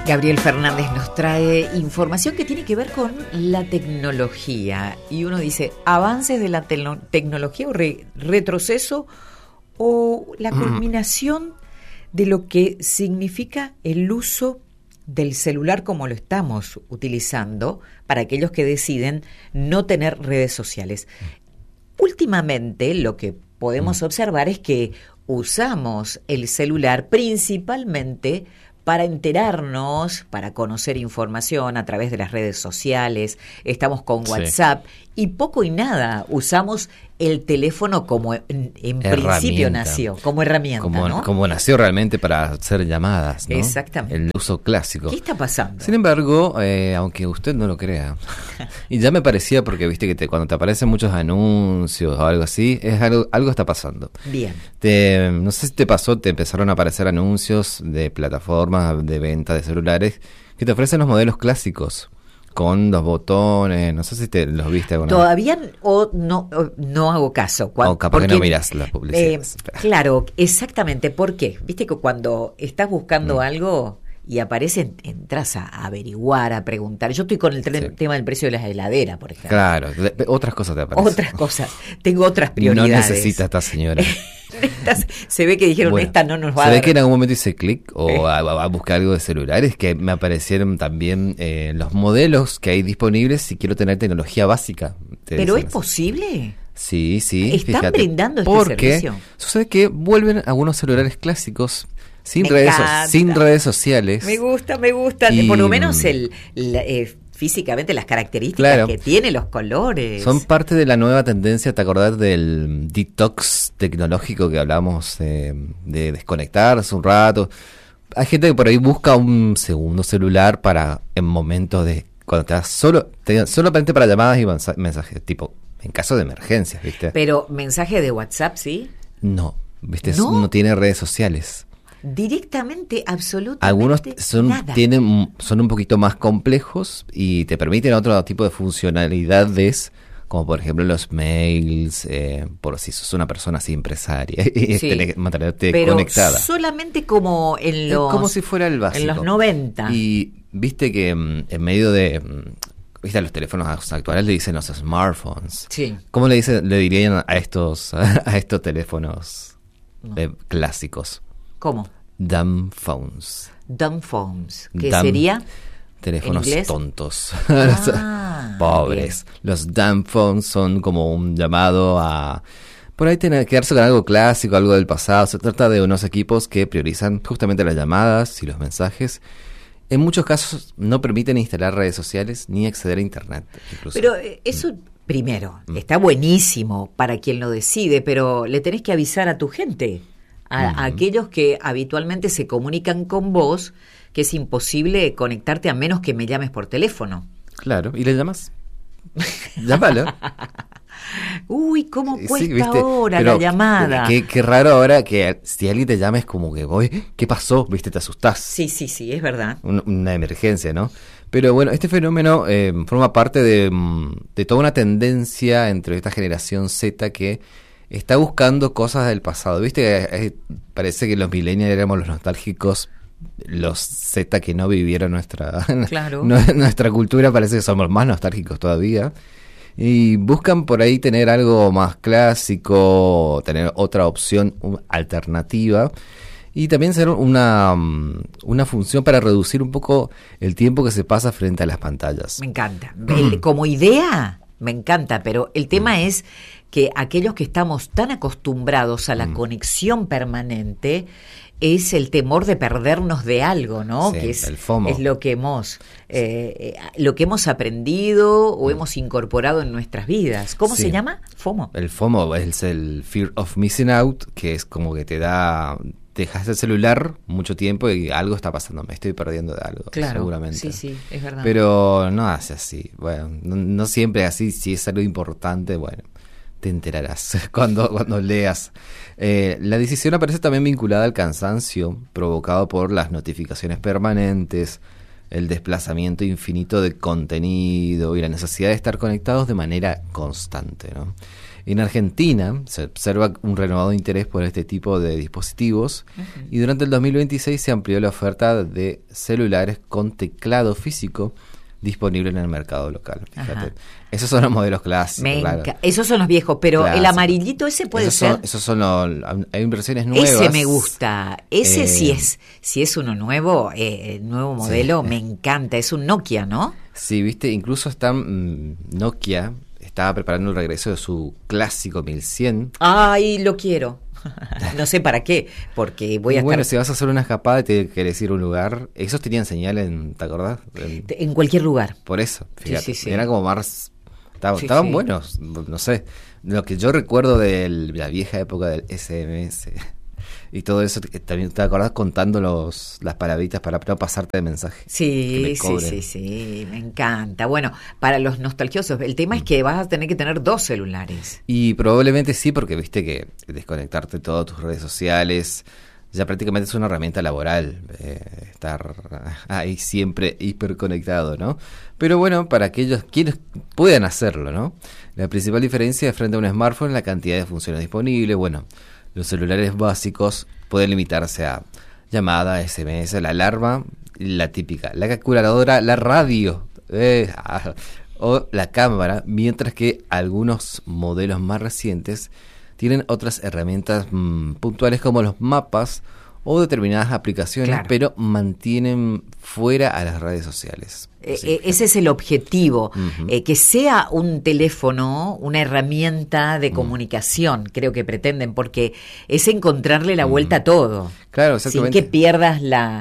Gabriel Fernández nos trae información que tiene que ver con la tecnología. Y uno dice, ¿avances de la tecnología o retroceso o la culminación de lo que significa el uso del celular como lo estamos utilizando para aquellos que deciden no tener redes sociales? Últimamente lo que podemos observar es que usamos el celular principalmente para enterarnos, para conocer información a través de las redes sociales, estamos con WhatsApp y poco y nada usamos el teléfono como en principio nació, como herramienta, ¿no? Como nació realmente para hacer llamadas, ¿no? Exactamente. El uso clásico. ¿Qué está pasando? Sin embargo, aunque usted no lo crea, y ya me parecía porque viste que cuando te aparecen muchos anuncios o algo así, es algo está pasando. Bien. No sé si te pasó, te empezaron a aparecer anuncios de plataformas de venta de celulares que te ofrecen los modelos clásicos con los botones, no sé si te los viste alguna vez. Todavía no hago caso. O capaz que no miras las publicidades. Claro, exactamente. ¿Por qué? Viste que cuando estás buscando algo y aparece, entras a averiguar, a preguntar. Yo estoy con el tema del precio de las heladeras, por ejemplo. Claro, otras cosas te aparecen. Otras cosas. Tengo otras prioridades. No necesita esta señora. Se ve que dijeron, esta no nos va a dar. Se ve que en algún momento hice clic o a buscar algo de celulares, que me aparecieron también los modelos que hay disponibles si quiero tener tecnología básica. ¿Pero es posible? Sí. ¿Están brindando este servicio? Porque sucede que vuelven algunos celulares clásicos sin redes sociales. Me gusta. Por lo menos físicamente las características que tiene, los colores. Son parte de la nueva tendencia, ¿te acordás del detox tecnológico que hablamos de desconectarse un rato? Hay gente que por ahí busca un segundo celular para en momentos de cuando te das solamente para llamadas y mensajes, tipo en caso de emergencias, ¿viste? Pero mensaje de WhatsApp, ¿sí? No, ¿viste? No tiene redes sociales. Directamente, absolutamente algunos nada. Son un poquito más complejos y te permiten otro tipo de funcionalidades, como por ejemplo los mails, por si sos una persona así empresaria y tenés que mantenerte conectada. Pero solamente como en los... como si fuera el básico. En los 90. Y viste que en medio de... ¿Viste? A los teléfonos actuales le dicen los smartphones. Sí. ¿Cómo le dirían a estos teléfonos clásicos? ¿Cómo? Dumb phones. Dumb phones. ¿Qué sería? Teléfonos tontos. Pobres. Bien. Los dumb phones son como un llamado a... Por ahí quedarse con algo clásico, algo del pasado. Se trata de unos equipos que priorizan justamente las llamadas y los mensajes. En muchos casos no permiten instalar redes sociales ni acceder a internet. Incluso. Pero eso... Primero, está buenísimo para quien lo decide, pero le tenés que avisar a tu gente. A aquellos que habitualmente se comunican con vos, que es imposible conectarte a menos que me llames por teléfono. Claro, ¿y le llamas? Llámalo. Uy, ¿cómo cuesta ahora la llamada? Qué raro ahora que si alguien te llama es como que, ¿qué pasó? ¿Viste? Te asustás. Sí, es verdad. Una emergencia, ¿no? Pero bueno, este fenómeno forma parte de toda una tendencia entre esta generación Z que está buscando cosas del pasado. ¿Viste? Parece que los millennials éramos los nostálgicos, los Z que no vivieron nuestra cultura, parece que somos más nostálgicos todavía. Y buscan por ahí tener algo más clásico, tener otra opción alternativa. Y también ser una función para reducir un poco el tiempo que se pasa frente a las pantallas. Me encanta. Como idea, me encanta, pero el tema es que aquellos que estamos tan acostumbrados a la conexión permanente es el temor de perdernos de algo, ¿no? Sí, que es el FOMO. Es lo que hemos aprendido o hemos incorporado en nuestras vidas. ¿Cómo se llama? FOMO. El FOMO es el Fear of Missing Out, que es como que dejas el celular mucho tiempo y algo está pasando, me estoy perdiendo de algo, seguramente. Sí, es verdad. Pero no hace así, bueno, no siempre así, si es algo importante, bueno, te enterarás cuando leas. La decisión aparece también vinculada al cansancio provocado por las notificaciones permanentes, el desplazamiento infinito de contenido y la necesidad de estar conectados de manera constante, ¿no? En Argentina se observa un renovado interés por este tipo de dispositivos y durante el 2026 se amplió la oferta de celulares con teclado físico disponible en el mercado local. Fíjate. Esos son los modelos clásicos. Claro. Esos son los viejos, pero Clásico. el amarillito ese puede ser. Esos son hay versiones nuevas. Ese me gusta. Ese si es uno nuevo, nuevo modelo, me encanta. Es un Nokia, ¿no? Sí, viste, incluso Nokia estaba preparando el regreso de su clásico 1100. Ay, lo quiero. No sé para qué, porque voy a Bueno, si vas a hacer una escapada y te querés ir a un lugar, esos tenían señal ¿te acordás? En cualquier lugar. Por eso, fíjate, Sí. era como más... Estaban buenos, no sé. Lo que yo recuerdo de la vieja época del SMS y todo eso, también te acordás contando las palabritas para no pasarte de mensaje. Sí, me encanta. Bueno, para los nostalgiosos, el tema es que vas a tener que tener 2 celulares. Y probablemente sí, porque viste que desconectarte de todas tus redes sociales ya prácticamente es una herramienta laboral, estar ahí siempre hiperconectado, ¿no? Pero bueno, para aquellos quienes puedan hacerlo, ¿no? La principal diferencia frente a un smartphone es la cantidad de funciones disponibles. Bueno, los celulares básicos pueden limitarse a llamada, SMS, la alarma, la típica, la calculadora, la radio o la cámara, mientras que algunos modelos más recientes tienen otras herramientas puntuales como los mapas o determinadas aplicaciones, claro, pero mantienen fuera a las redes sociales. Ese es el objetivo, que sea un teléfono, una herramienta de comunicación, creo que pretenden, porque es encontrarle la vuelta a todo. Claro, exactamente. Sin que pierdas la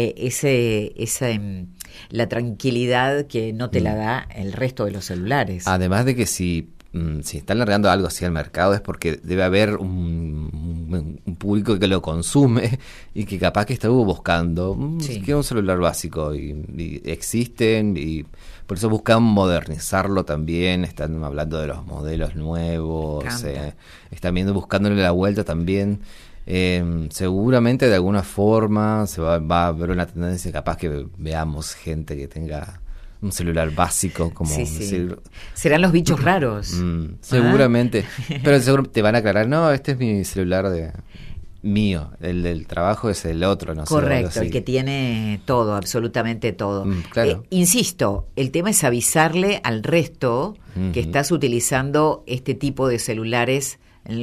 tranquilidad que no te la da el resto de los celulares. Además de que si están largando algo hacia el mercado es porque debe haber un público que lo consume y que capaz que está buscando quiero un celular básico y existen y por eso buscan modernizarlo también. Están hablando de los modelos nuevos, están buscándole la vuelta también. Seguramente de alguna forma va a haber una tendencia capaz que veamos gente que tenga un celular básico, como decir, serán los bichos raros. Seguramente, pero seguro te van a aclarar, no, este es mi celular mío, el del trabajo es el otro, no sé. Correcto, el que tiene todo, absolutamente todo. Claro. Insisto, el tema es avisarle al resto que estás utilizando este tipo de celulares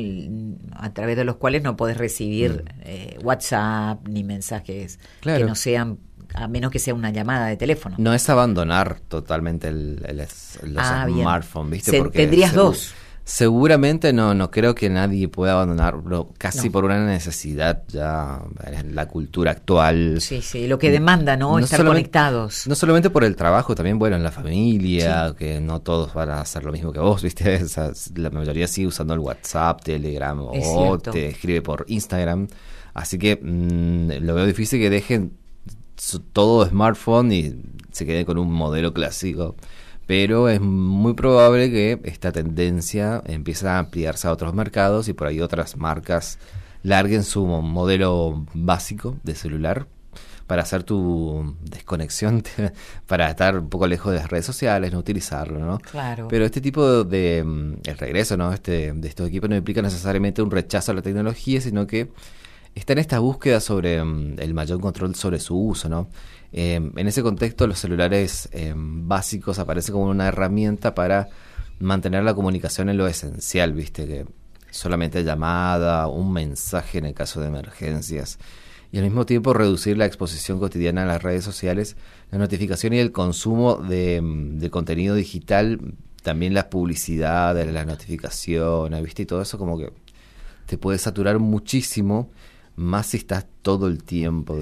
a través de los cuales no podés recibir WhatsApp ni mensajes que no sean, a menos que sea una llamada de teléfono. No es abandonar totalmente los smartphones, ¿viste? Porque tendrías 2. Seguramente no creo que nadie pueda abandonarlo casi por una necesidad ya en la cultura actual. Sí, lo que demanda, ¿no? Estar conectados. No solamente por el trabajo, también, bueno, en la familia, que no todos van a hacer lo mismo que vos, ¿viste? La mayoría sigue usando el WhatsApp, Telegram o te escribe por Instagram. Así que lo veo difícil que dejen todo smartphone y se queden con un modelo clásico. Pero es muy probable que esta tendencia empiece a ampliarse a otros mercados y por ahí otras marcas larguen su modelo básico de celular para hacer tu desconexión, para estar un poco lejos de las redes sociales, no utilizarlo, ¿no? Claro. Pero este tipo de el regreso, ¿no? de estos equipos no implica necesariamente un rechazo a la tecnología, sino que está en esta búsqueda sobre el mayor control sobre su uso, ¿no? En ese contexto, los celulares básicos aparecen como una herramienta para mantener la comunicación en lo esencial, ¿viste? Que solamente llamada, un mensaje en el caso de emergencias. Y al mismo tiempo reducir la exposición cotidiana a las redes sociales, la notificación y el consumo de contenido digital, también las publicidades, las notificaciones, ¿viste? Y todo eso como que te puede saturar muchísimo, más si estás todo el tiempo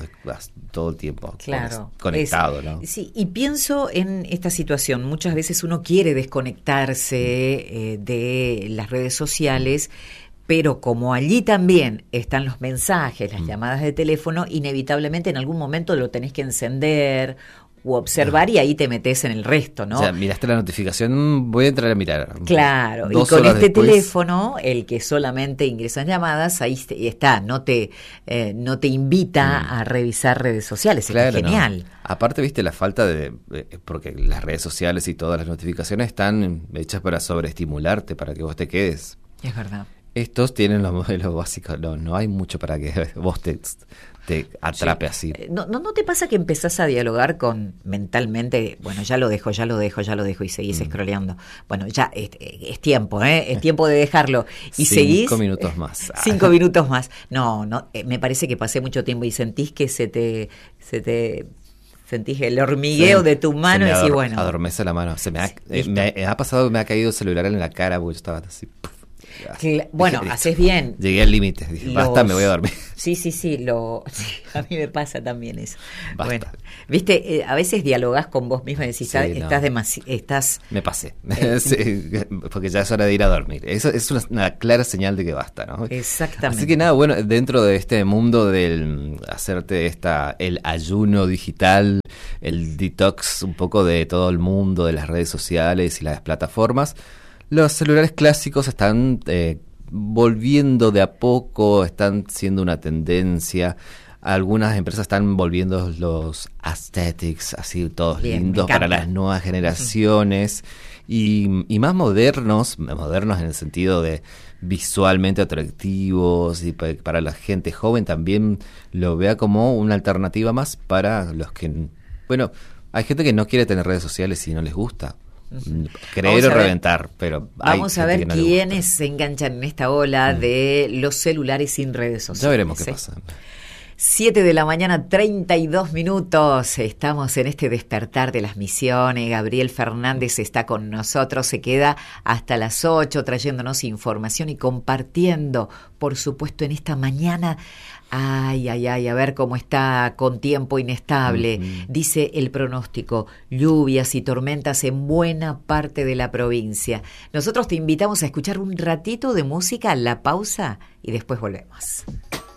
conectado, ¿no? Sí, y pienso en esta situación. Muchas veces uno quiere desconectarse de las redes sociales, pero como allí también están los mensajes, las llamadas de teléfono, inevitablemente en algún momento lo tenés que encender u observar y ahí te metes en el resto, ¿no? O sea, miraste la notificación, voy a entrar a mirar. Claro, y con este teléfono, el que solamente ingresa llamadas, ahí está, no te invita a revisar redes sociales, claro, está genial. No. Aparte, viste, la falta porque las redes sociales y todas las notificaciones están hechas para sobreestimularte, para que vos te quedes Es verdad. Estos tienen los modelos básicos, no hay mucho para que vos te atrape así. ¿No te pasa que empezás a dialogar con mentalmente, bueno, ya lo dejo y seguís scrolleando? Bueno, ya es tiempo, es tiempo de dejarlo. Y 5 minutos más. 5 minutos más. No, me parece que pasé mucho tiempo y sentís que se te sentís el hormigueo de tu mano y decís, bueno. Adormece la mano. Me ha pasado, me ha caído el celular en la cara porque yo estaba así. Bueno, haces bien. Llegué al límite, dije, basta, me voy a dormir. Sí, a mí me pasa también eso. Basta. Bueno, viste, a veces dialogás con vos misma y decís, estás me pasé, sí, porque ya es hora de ir a dormir. Eso es una clara señal de que basta, ¿no? Exactamente. Así que nada, bueno, dentro de este mundo del hacerte el ayuno digital, el detox un poco de todo el mundo, de las redes sociales y las plataformas, los celulares clásicos están volviendo de a poco, están siendo una tendencia. Algunas empresas están volviendo los aesthetics, así todos lindos para las nuevas generaciones y más modernos en el sentido de visualmente atractivos, y para la gente joven también lo vea como una alternativa más para los que... Bueno, hay gente que no quiere tener redes sociales y no les gusta. Creer o reventar, pero vamos a ver quiénes se enganchan en esta ola de los celulares sin redes sociales. Ya veremos qué pasa. 7 de la mañana, 32 minutos. Estamos en este despertar de las misiones. Gabriel Fernández está con nosotros. Se queda hasta las 8 trayéndonos información y compartiendo, por supuesto, en esta mañana. Ay, a ver cómo está con tiempo inestable. Dice el pronóstico, lluvias y tormentas en buena parte de la provincia. Nosotros te invitamos a escuchar un ratito de música, la pausa, y después volvemos.